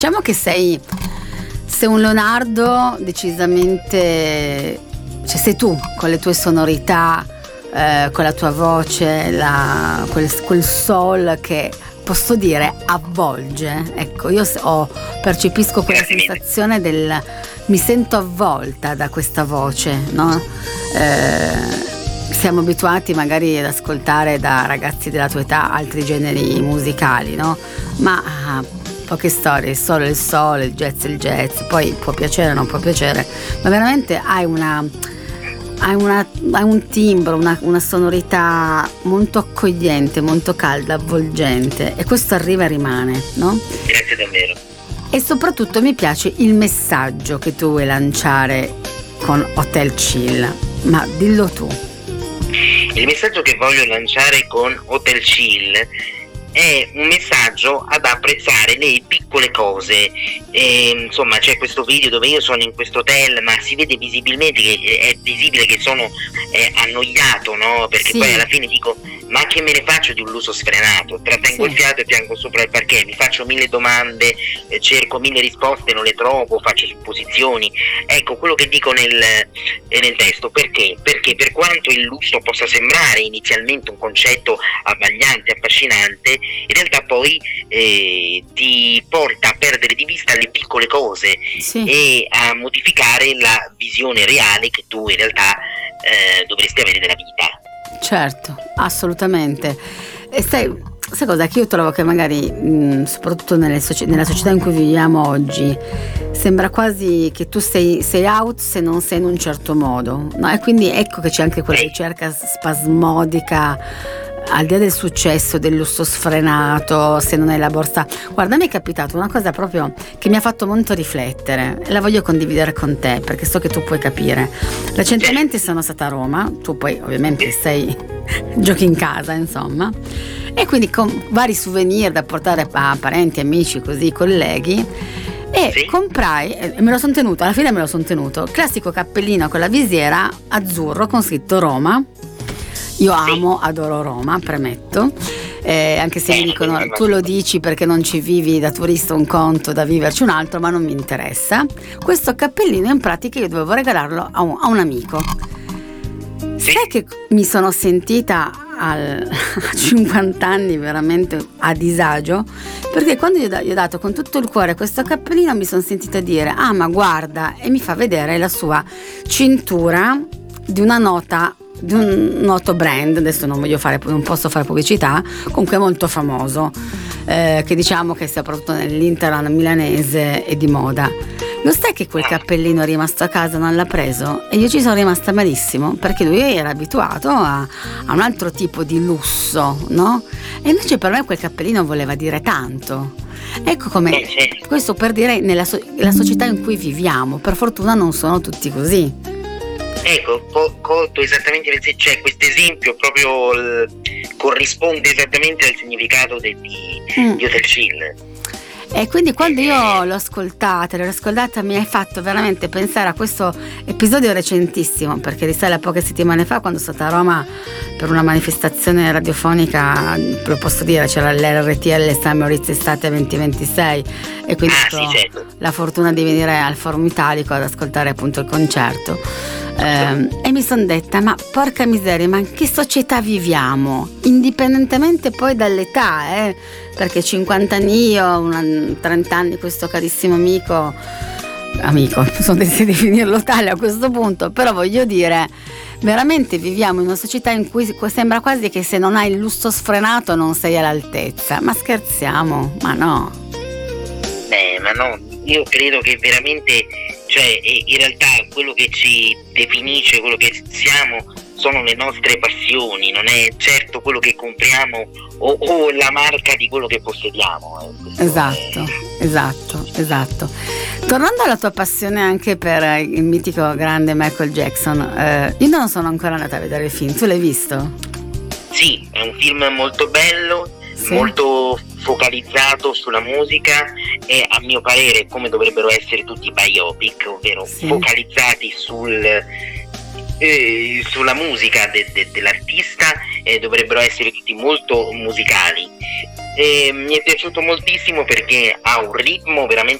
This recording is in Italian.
Diciamo che sei un Leonardo decisamente, cioè sei tu con le tue sonorità, con la tua voce, quel soul che posso dire avvolge. Ecco, io percepisco quella sensazione mi sento avvolta da questa voce, no? Siamo abituati magari ad ascoltare da ragazzi della tua età altri generi musicali, no? Ma poche storie, solo il solo, il jazz, poi può piacere o non può piacere, ma veramente hai un timbro, una sonorità molto accogliente, molto calda, avvolgente, e questo arriva e rimane, no? Grazie davvero. E soprattutto mi piace il messaggio che tu vuoi lanciare con Hotel Chill, ma dillo tu. Il messaggio che voglio lanciare con Hotel Chill è un messaggio ad apprezzare le piccole cose. Insomma, c'è questo video dove io sono in questo hotel, ma si vede visibilmente che è visibile che sono annoiato, no? Perché poi alla fine dico: ma che me ne faccio di un lusso sfrenato? Trattengo il fiato e piango sopra il parquet, mi faccio 1000 domande, cerco 1000 risposte, non le trovo, faccio supposizioni. Ecco quello che dico nel testo. Perché? Perché per quanto il lusso possa sembrare inizialmente un concetto abbagliante, affascinante, in realtà poi ti porta a perdere di vista le piccole cose e a modificare la visione reale che tu in realtà dovresti avere della vita. Certo, assolutamente. E sai cosa? Che io trovo che magari, soprattutto nella società in cui viviamo oggi, sembra quasi che tu sei out se non sei in un certo modo, no? E quindi ecco che c'è anche quella ricerca spasmodica, al di là del successo, del lusso sfrenato, se non hai la borsa. Guarda, mi è capitato una cosa proprio che mi ha fatto molto riflettere e la voglio condividere con te perché so che tu puoi capire. Recentemente sono stata a Roma, tu poi ovviamente giochi in casa, insomma, e quindi con vari souvenir da portare a parenti, amici, così, colleghi, e comprai, e me lo sono tenuto, alla fine me lo sono tenuto, classico cappellino con la visiera azzurro con scritto Roma. Io adoro Roma, premetto, anche se mi dicono tu lo dici perché non ci vivi da turista un conto, da viverci un altro, ma non mi interessa. Questo cappellino in pratica io dovevo regalarlo a un amico. Sai che mi sono sentita a 50 anni veramente a disagio, perché quando gli ho dato con tutto il cuore questo cappellino mi sono sentita dire: ah, ma guarda, e mi fa vedere la sua cintura di un noto brand, adesso non posso fare pubblicità, comunque molto famoso, che diciamo che soprattutto nell'Interland milanese è di moda. Lo sai che quel cappellino è rimasto a casa, non l'ha preso? E io ci sono rimasta malissimo, perché lui era abituato a un altro tipo di lusso, no? E invece per me quel cappellino voleva dire tanto. Ecco come, questo per dire la società in cui viviamo, per fortuna non sono tutti così. Ecco, colto esattamente, cioè questo esempio proprio corrisponde esattamente al significato di Hotel Chill. E quindi quando io l'ho ascoltata mi hai fatto veramente pensare a questo episodio recentissimo, perché risale a poche settimane fa, quando sono stata a Roma per una manifestazione radiofonica, lo posso dire, c'era l'RTL Summer Hits Estate 2026 e quindi ho la fortuna di venire al Forum Italico ad ascoltare appunto il concerto. E mi sono detta: ma porca miseria, ma in che società viviamo? Indipendentemente poi dall'età, perché 50 anni io, 30 anni questo carissimo amico, sono decisa di definirlo tale a questo punto, però voglio dire, veramente viviamo in una società in cui sembra quasi che se non hai il lusso sfrenato non sei all'altezza. Ma scherziamo? Ma no. Ma no, io credo che veramente, cioè in realtà quello che ci definisce, quello che siamo, sono le nostre passioni, non è certo quello che compriamo o la marca di quello che possediamo. Esatto. Tornando alla tua passione anche per il mitico grande Michael Jackson, io non sono ancora andata a vedere il film, tu l'hai visto? Sì, è un film molto bello, molto focalizzato sulla musica e a mio parere, come dovrebbero essere tutti i biopic, ovvero focalizzati sulla musica dell'artista, dovrebbero essere tutti molto musicali. Mi è piaciuto moltissimo perché ha un ritmo veramente